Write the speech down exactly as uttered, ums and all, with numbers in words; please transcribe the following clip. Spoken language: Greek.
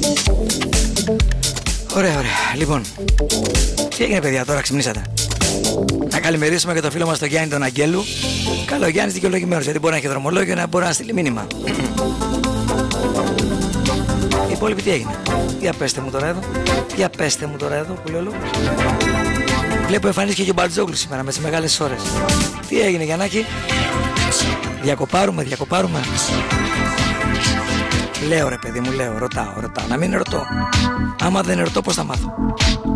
Ωραία, ωραία. Λοιπόν, τι έγινε παιδιά, τώρα ξυπνήσατε? Να καλημερίσουμε και το φίλο μας τον Γιάννη τον Αγγέλου. Καλό, ο Γιάννης δικαιολογημένος, γιατί μπορεί να έχει δρομολόγιο να μπορεί να στείλει μήνυμα. Οι υπόλοιποι τι έγινε? Για πέστε μου τώρα εδώ. Για πέστε μου τώρα εδώ που λέω λόγο. Βλέπω εμφανίστηκε και ο Μπαρτζόγλου σήμερα με τις μεγάλες ώρες. Τι έγινε Γιαννάκη? Διακοπάρουμε, διακοπάρουμε. Λέω ρε παιδί μου, λέω, ρωτάω, ρωτάω. Να μην ρωτώ. Άμα δεν ρωτώ πώς θα μάθω?